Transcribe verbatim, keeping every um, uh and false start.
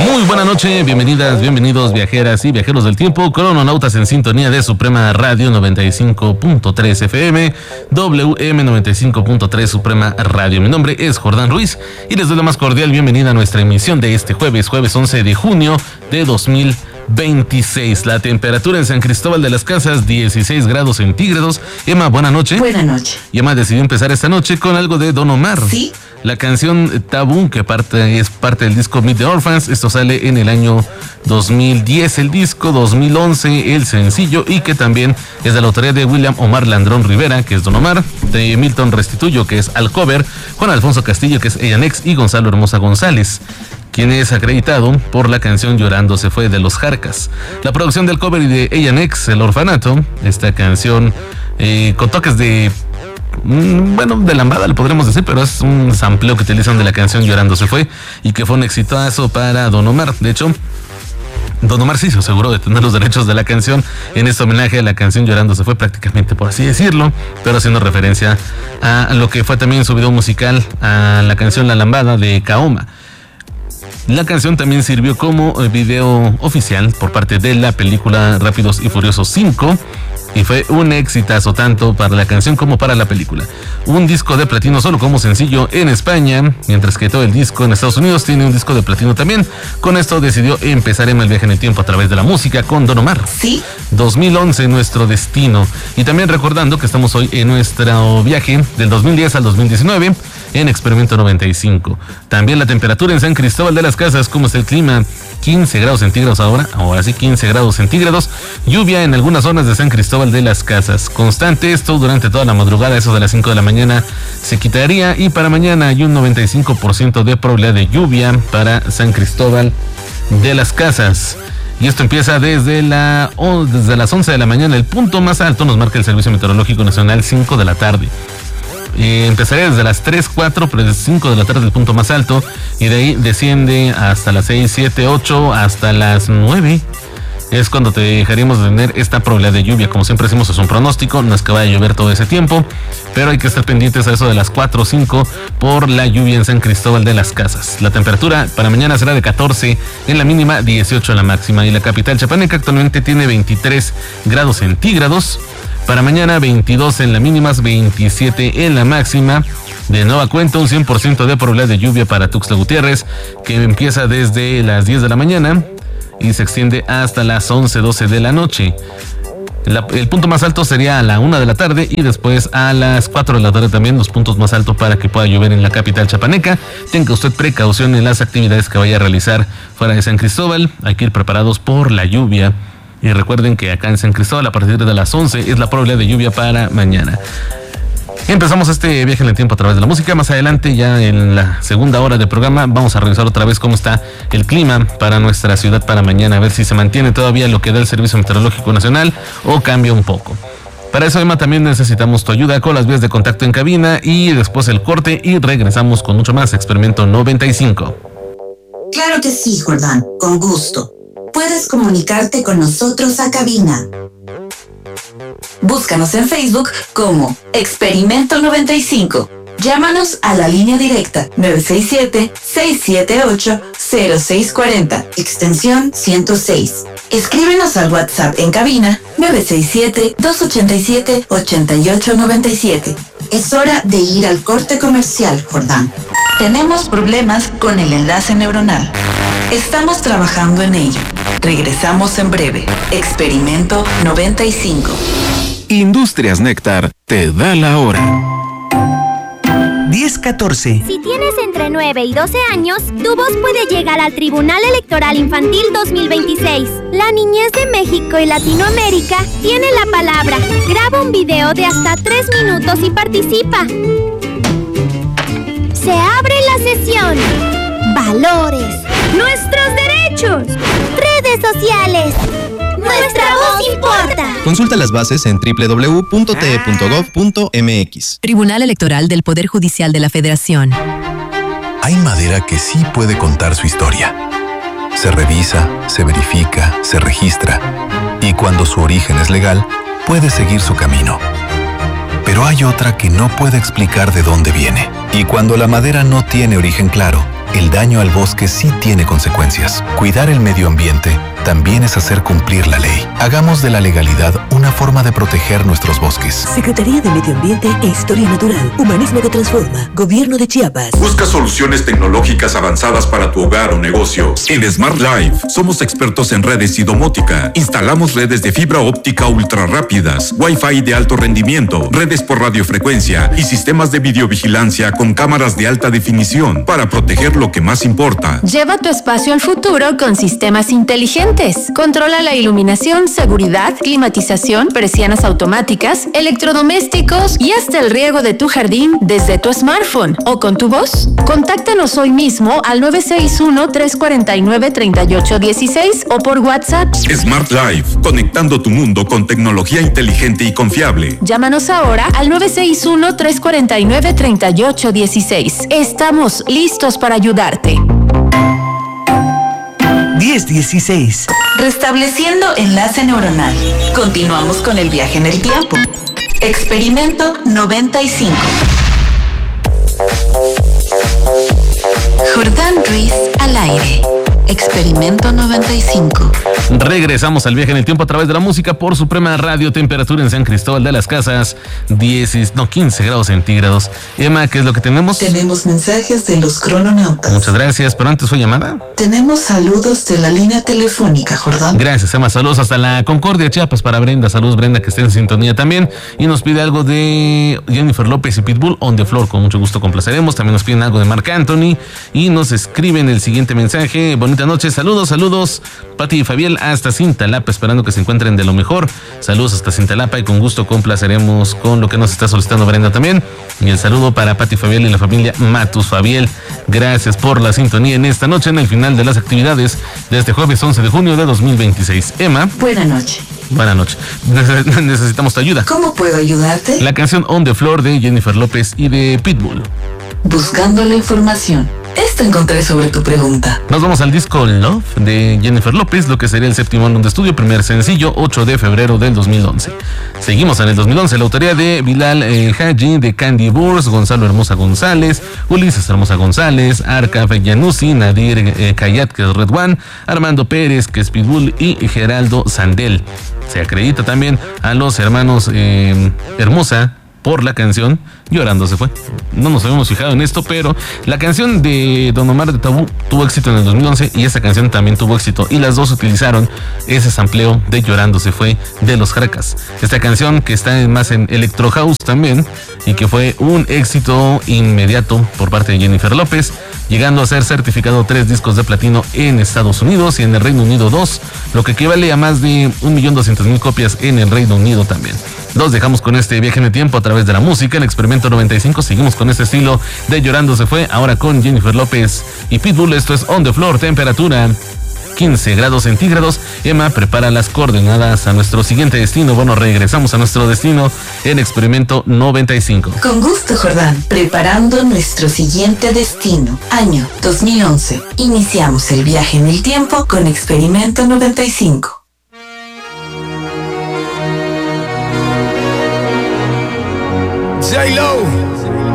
Muy buena noche, bienvenidas, bienvenidos viajeras y viajeros del tiempo, crononautas en sintonía de Suprema Radio noventa y cinco punto tres F M, W M noventa y cinco punto tres Suprema Radio. Mi nombre es Jordán Ruiz y les doy la más cordial bienvenida a nuestra emisión de este jueves, jueves once de junio de dos mil veintiséis. La temperatura en San Cristóbal de las Casas, dieciséis grados centígrados. Emma, buena noche. Buena noche. Y Emma decidió empezar esta noche con algo de Don Omar. Sí. La canción Tabú, que parte, es parte del disco Meet the Orphans. Esto sale en el año dos mil diez el disco, dos mil once el sencillo, y que también es de la autoría de William Omar Landrón Rivera, que es Don Omar, de Milton Restituyo, que es Al Cover, Juan Alfonso Castillo, que es Eyanex, y Gonzalo Hermosa González, quien es acreditado por la canción Llorando se fue de los Jarcas. La producción del cover y de Eyanex, El Orfanato, esta canción eh, con toques de... bueno, de lambada le podremos decir, pero es un sampleo que utilizan de la canción Llorando se fue y que fue un exitazo para Don Omar. De hecho, Don Omar sí se aseguró de tener los derechos de la canción en este homenaje a la canción Llorando se fue, prácticamente, por así decirlo, pero haciendo referencia a lo que fue también su video musical a la canción La Lambada de Kaoma. La canción también sirvió como video oficial por parte de la película Rápidos y Furiosos cinco y fue un exitazo tanto para la canción como para la película. Un disco de platino solo como sencillo en España, mientras que todo el disco en Estados Unidos tiene un disco de platino también. Con esto decidió empezar en el viaje en el tiempo a través de la música con Don Omar. Sí. dos mil once, nuestro destino. Y también recordando que estamos hoy en nuestro viaje del dos mil diez al dos mil diecinueve en Experimento noventa y cinco. También la temperatura en San Cristóbal de las Casas, ¿cómo está el clima? quince grados centígrados ahora, ahora sí quince grados centígrados. Lluvia en algunas zonas de San Cristóbal de las Casas. Constante esto durante toda la madrugada, eso de las cinco de la mañana se quitaría, y para mañana hay un noventa y cinco por ciento de probabilidad de lluvia para San Cristóbal de las Casas. Y esto empieza desde, la, oh, desde las once de la mañana. El punto más alto nos marca el Servicio Meteorológico Nacional, cinco de la tarde. Eh, empezaría desde las tres, cuatro, pero desde cinco de la tarde el punto más alto, y de ahí desciende hasta las seis, siete, ocho, hasta las nueve. Es cuando te dejaríamos de tener esta probabilidad de lluvia. Como siempre decimos, es un pronóstico, no es que vaya a llover todo ese tiempo, pero hay que estar pendientes a eso de las cuatro o cinco por la lluvia en San Cristóbal de las Casas. La temperatura para mañana será de catorce en la mínima, dieciocho en la máxima, y la capital chapaneca actualmente tiene veintitrés grados centígrados. Para mañana veintidós en la mínima, veintisiete en la máxima. De nueva cuenta, un cien por ciento de probabilidad de lluvia para Tuxtla Gutiérrez, que empieza desde las diez de la mañana y se extiende hasta las once, doce de la noche. La, el punto más alto sería a la una de la tarde y después a las cuatro de la tarde también, los puntos más altos para que pueda llover en la capital chapaneca. Tenga usted precaución en las actividades que vaya a realizar fuera de San Cristóbal. Hay que ir preparados por la lluvia. Y recuerden que acá en San Cristóbal a partir de las once es la probabilidad de lluvia para mañana. Empezamos este viaje en el tiempo a través de la música. Más adelante, ya en la segunda hora del programa, vamos a revisar otra vez cómo está el clima para nuestra ciudad para mañana, a ver si se mantiene todavía lo que da el Servicio Meteorológico Nacional o cambia un poco. Para eso, Emma, también necesitamos tu ayuda con las vías de contacto en cabina, y después el corte y regresamos con mucho más. Experimento noventa y cinco. Claro que sí, Jordán, con gusto. Puedes comunicarte con nosotros a cabina. Búscanos en Facebook como Experimento noventa y cinco. Llámanos a la línea directa nueve seis siete, seis siete ocho, cero seis cuatro cero, extensión ciento seis. Escríbenos al WhatsApp en cabina nueve seis siete, dos ocho siete, ocho ocho nueve siete. Es hora de ir al corte comercial, Jordán. Tenemos problemas con el enlace neuronal. Estamos trabajando en ello. Regresamos en breve. Experimento noventa y cinco. Industrias Néctar te da la hora. diez catorce. Si tienes entre nueve y doce años, tu voz puede llegar al Tribunal Electoral Infantil dos mil veintiséis. La niñez de México y Latinoamérica tiene la palabra. Graba un video de hasta tres minutos y participa. Se abre la sesión. Valores. Nuestros derechos. Redes sociales. Nuestra voz importa. Consulta las bases en doble u doble u doble u punto t e punto gov punto m x. Tribunal Electoral del Poder Judicial de la Federación. Hay madera que sí puede contar su historia. Se revisa, se verifica, se registra, y cuando su origen es legal, puede seguir su camino. Pero hay otra que no puede explicar de dónde viene. Y cuando la madera no tiene origen claro, el daño al bosque sí tiene consecuencias. Cuidar el medio ambiente también es hacer cumplir la ley. Hagamos de la legalidad una forma de proteger nuestros bosques. Secretaría de Medio Ambiente e Historia Natural. Humanismo que transforma. Gobierno de Chiapas. Busca soluciones tecnológicas avanzadas para tu hogar o negocio. En Smart Life somos expertos en redes y domótica. Instalamos redes de fibra óptica ultra rápidas, Wi-Fi de alto rendimiento, redes por radiofrecuencia y sistemas de videovigilancia con cámaras de alta definición para proteger lo que más importa. Lleva tu espacio al futuro con sistemas inteligentes. Controla la iluminación, seguridad, climatización, persianas automáticas, electrodomésticos y hasta el riego de tu jardín desde tu smartphone o con tu voz. Contáctanos hoy mismo al nueve seis uno, tres cuatro nueve, tres ocho uno seis o por WhatsApp. Smart Life, conectando tu mundo con tecnología inteligente y confiable. Llámanos ahora al nueve seis uno, tres cuatro nueve, tres ocho uno seis. Estamos listos para ayudarte. diez dieciséis. Restableciendo enlace neuronal. Continuamos con el viaje en el tiempo. Experimento noventa y cinco. Jordán Ruiz al aire. Experimento noventa y cinco. Regresamos al viaje en el tiempo a través de la música por Suprema Radio. Temperatura en San Cristóbal de las Casas, diez, no, quince grados centígrados. Emma, ¿qué es lo que tenemos? Tenemos mensajes de los crononautas. Muchas gracias, pero antes fue llamada. Tenemos saludos de la línea telefónica, Jordán. Gracias, Emma. Saludos hasta la Concordia, Chiapas, para Brenda. Saludos, Brenda, que esté en sintonía también. Y nos pide algo de Jennifer López y Pitbull, On the Floor. Con mucho gusto complaceremos. También nos piden algo de Marc Anthony. Y nos escriben el siguiente mensaje. Bonita noche. Saludos, saludos. Pati y Fabiel hasta Cintalapa, esperando que se encuentren de lo mejor. Saludos hasta Cintalapa y con gusto complaceremos con lo que nos está solicitando Brenda también. Y el saludo para Pati Fabiel y la familia Matus Fabiel. Gracias por la sintonía en esta noche, en el final de las actividades de este jueves once de junio de dos mil veintiséis. Emma. Buenas noches. Buenas noches. Necesitamos tu ayuda. ¿Cómo puedo ayudarte? La canción On the Floor de Jennifer López y de Pitbull. Buscando la información. Esto encontré sobre tu pregunta. Nos vamos al disco Love de Jennifer López, lo que sería el séptimo álbum de estudio, primer sencillo, ocho de febrero del dos mil once. Seguimos en el dos mil once, la autoría de Bilal eh, Haji, de Candy Burrs, Gonzalo Hermosa González, Ulises Hermosa González, Arca Feyanusi, Nadir eh, Kayat, que es Red One, Armando Pérez, que es Pitbull, y Geraldo Sandel. Se acredita también a los hermanos eh, Hermosa por la canción Llorando se fue. No nos habíamos fijado en esto, pero la canción de Don Omar de Tabú tuvo éxito en el dos mil once y esta canción también tuvo éxito, y las dos utilizaron ese sampleo de Llorando se fue de los Jaracas. Esta canción, que está más en Electro House también, y que fue un éxito inmediato por parte de Jennifer López, llegando a ser certificado tres discos de platino en Estados Unidos y en el Reino Unido dos, lo que equivale a más de un millón doscientas mil copias en el Reino Unido también. Los dejamos con este viaje en el tiempo a través de la música, el Experimento noventa y cinco. Seguimos con este estilo de Llorando se fue, ahora con Jennifer López y Pitbull. Esto es On the Floor, temperatura quince grados centígrados. Emma, prepara las coordenadas a nuestro siguiente destino. Bueno, regresamos a nuestro destino en Experimento noventa y cinco. Con gusto, Jordán. Preparando nuestro siguiente destino. Año dos mil once. Iniciamos el viaje en el tiempo con Experimento noventa y cinco. J-Lo